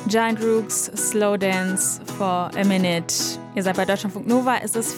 Giant Rooks, Slow Dance for a Minute. Ihr seid bei Deutschlandfunk Nova. Es ist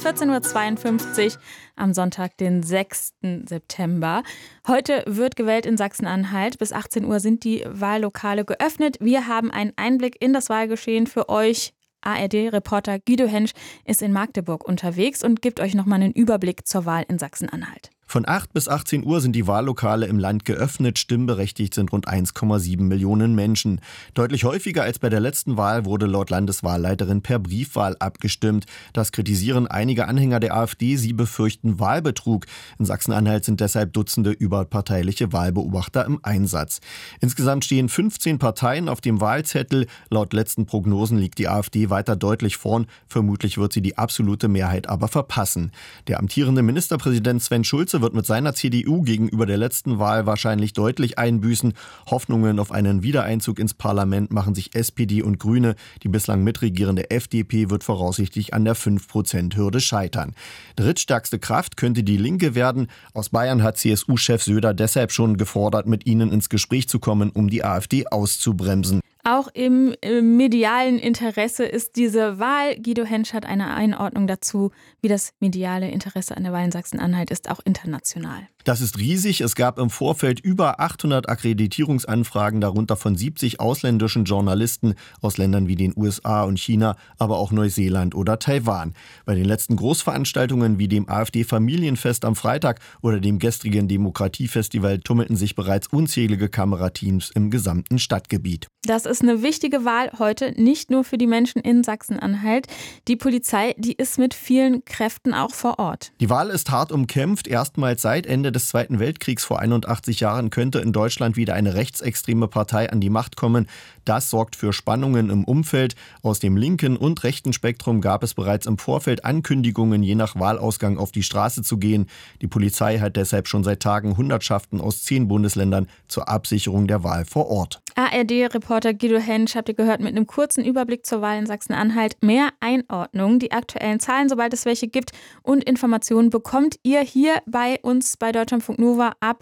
14.52 Uhr am Sonntag, den 6. September. Heute wird gewählt in Sachsen-Anhalt. Bis 18 Uhr sind die Wahllokale geöffnet. Wir haben einen Einblick in das Wahlgeschehen für euch. ARD-Reporter Guido Hensch ist in Magdeburg unterwegs und gibt euch nochmal einen Überblick zur Wahl in Sachsen-Anhalt. Von 8 bis 18 Uhr sind die Wahllokale im Land geöffnet. Stimmberechtigt sind rund 1,7 Millionen Menschen. Deutlich häufiger als bei der letzten Wahl wurde laut Landeswahlleiterin per Briefwahl abgestimmt. Das kritisieren einige Anhänger der AfD. Sie befürchten Wahlbetrug. In Sachsen-Anhalt sind deshalb Dutzende überparteiliche Wahlbeobachter im Einsatz. Insgesamt stehen 15 Parteien auf dem Wahlzettel. Laut letzten Prognosen liegt die AfD weiter deutlich vorn. Vermutlich wird sie die absolute Mehrheit aber verpassen. Der amtierende Ministerpräsident Sven Schulze wird mit seiner CDU gegenüber der letzten Wahl wahrscheinlich deutlich einbüßen. Hoffnungen auf einen Wiedereinzug ins Parlament machen sich SPD und Grüne. Die bislang mitregierende FDP wird voraussichtlich an der 5%-Hürde scheitern. Drittstärkste Kraft könnte die Linke werden. Aus Bayern hat CSU-Chef Söder deshalb schon gefordert, mit ihnen ins Gespräch zu kommen, um die AfD auszubremsen. Auch im medialen Interesse ist diese Wahl. Guido Hensch hat eine Einordnung dazu, wie das mediale Interesse an der Wahl in Sachsen-Anhalt ist, auch international. Das ist riesig. Es gab im Vorfeld über 800 Akkreditierungsanfragen, darunter von 70 ausländischen Journalisten aus Ländern wie den USA und China, aber auch Neuseeland oder Taiwan. Bei den letzten Großveranstaltungen wie dem AfD-Familienfest am Freitag oder dem gestrigen Demokratiefestival tummelten sich bereits unzählige Kamerateams im gesamten Stadtgebiet. Das ist eine wichtige Wahl heute, nicht nur für die Menschen in Sachsen-Anhalt. Die Polizei, die ist mit vielen Kräften auch vor Ort. Die Wahl ist hart umkämpft. Erstmals seit Ende des Zweiten Weltkriegs vor 81 Jahren könnte in Deutschland wieder eine rechtsextreme Partei an die Macht kommen. Das sorgt für Spannungen im Umfeld. Aus dem linken und rechten Spektrum gab es bereits im Vorfeld Ankündigungen, je nach Wahlausgang auf die Straße zu gehen. Die Polizei hat deshalb schon seit Tagen Hundertschaften aus 10 Bundesländern zur Absicherung der Wahl vor Ort. ARD-Reporter Guido Hensch, habt ihr gehört, mit einem kurzen Überblick zur Wahl in Sachsen-Anhalt. Mehr Einordnungen, die aktuellen Zahlen, sobald es welche gibt, und Informationen bekommt ihr hier bei uns bei Deutschlandfunk Nova ab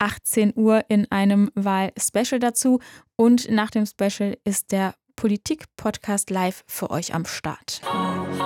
18 Uhr in einem Wahl-Special dazu. Und nach dem Special ist der Politik-Podcast live für euch am Start.